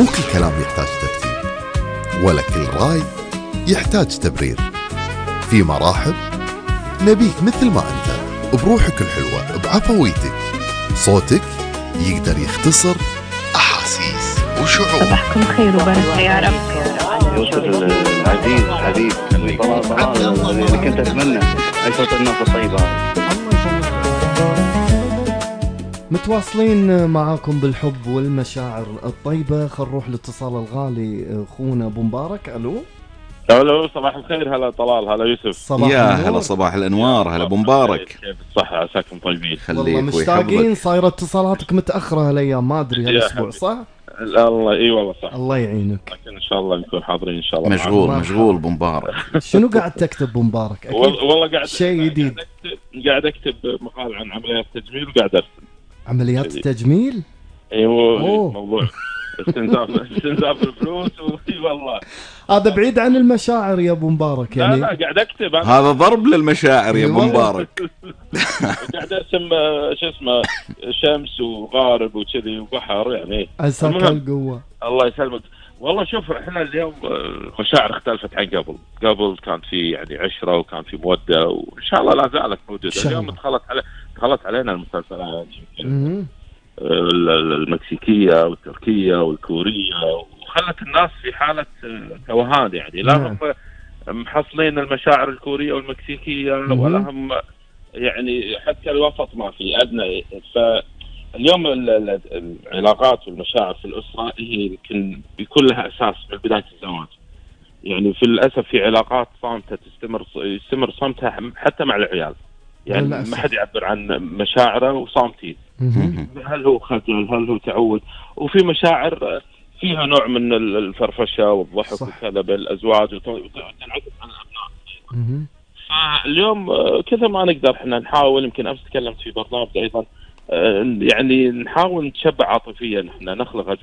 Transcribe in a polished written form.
كل كلام يحتاج ترتيب، ولا كل راي يحتاج تبرير. في مراحب نبيك مثل ما أنت، بروحك الحلوة بعفويتك. صوتك يقدر يختصر أحاسيس وشعور. صباحكم خير وبركة يا رب. يوسف العزيز حبيب طلال اللي كنت أتمنى أن صوت الناس الطيبة. متواصلين معاكم بالحب والمشاعر الطيبة. خل نروح لاتصال الغالي أخونا أبو مبارك. ألو الو، صباح الخير. هلا طلال، هلا يوسف. صباح يا النور. هلا صباح الانوار. هلا ابو مبارك، كيف الصحة؟ عساكم طيبين. والله خليك مشتاقين. ويحفظك. صايرة اتصالاتك متأخرة هالأيام، ما أدري يا هالأسبوع حبيبي. صح؟ الله اي والله صح. الله يعينك. لكن ان شاء الله نكون حاضرين ان شاء الله. مشغول معك. مشغول ابو مبارك. شنو قاعد تكتب أبو مبارك؟ أكيد والله قاعد شيء جديد. قاعد اكتب مقال عن عمليات تجميل وقاعد ارسم. عمليات التجميل. ايوه أوه. موضوع استنزاف الفلوس اي والله. هذا بعيد عن المشاعر يا أبو مبارك لا يعني. لا قاعد اكتب أنا. هذا ضرب للمشاعر يا ابو والله. مبارك. قاعد ارسم شو اسمه شمس وغارب وكذي وبحر يعني. عساك المهم. القوة. الله يسلمك. والله شوف احنا اليوم المشاعر اختلفت عن قبل كان في يعني عشرة وكان في مودة، وان شاء الله لا زالت موجودة. اليوم دخلت علينا المسلسلات مم. المكسيكية والتركية والكورية، وخلت الناس في حالة توهان يعني. لا نعم. هم محصلين المشاعر الكورية والمكسيكية ولا هم يعني حتى الوسط ما في أدنى. فاليوم العلاقات والمشاعر في الأسرة هي يمكن بيكون لها أساس من بداية الزواج. يعني في الأسف في علاقات صامتة يستمر صمتها حتى مع العيال، يعني للأسف. ما حد يعبر عن مشاعره وصامتين. مم. هل هو خجل، هل هو تعود، وفي مشاعر فيها نوع من الفرفشة والضحك صح. وكذا بالأزواج وتنعكس على الأبناء. مم. فاليوم كثر ما نقدر احنا نحاول، يمكن أمس تكلمت في برنامج أيضا، يعني نحاول نتشبع عاطفيا، احنا نخلق